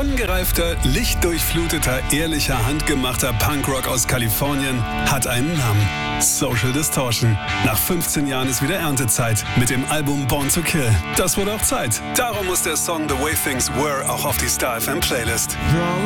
Angereifter, lichtdurchfluteter, ehrlicher, handgemachter Punkrock aus Kalifornien hat einen Namen. Social Distortion. Nach 15 Jahren ist wieder Erntezeit mit dem Album Born to Kill. Das wurde auch Zeit. Darum muss der Song The Way Things Were auch auf die Star FM Playlist.